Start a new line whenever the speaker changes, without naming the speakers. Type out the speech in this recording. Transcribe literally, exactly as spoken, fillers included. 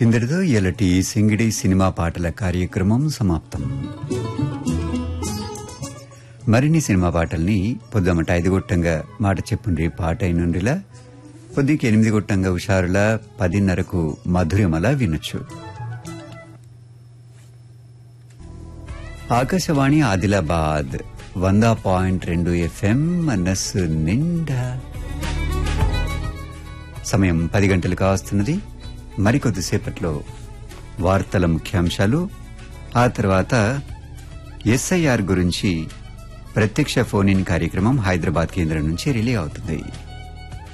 ఇందరితో ఇలాంటి సింగిడి సినిమా పాటల కార్యక్రమం సమాప్తం. మరిన్ని సినిమా పాటల్ని పొద్దుమట ఐదు గొట్టంగా మాట చెప్పుండ్రి పాట అయినుండిలా పొద్దుకి ఎనిమిది గొట్టంగా హుషారుల పదిన్నరకు మధురిమల వినొచ్చు. ఆకాశవాణి ఆదిలాబాద్ వంద పాయింట్ రెండు ఎఫ్ఎం మనస్సు నిండా. సమయం పది గంటలు కావస్తున్నది. మరికొద్దిసేపట్లో వార్తల ముఖ్యాంశాలు, ఆ తర్వాత ఎస్ఐఆర్ గురించి ప్రత్యక్ష ఫోన్ ఇన్ కార్యక్రమం హైదరాబాద్ కేంద్రం నుంచి రిలే అవుతుంది.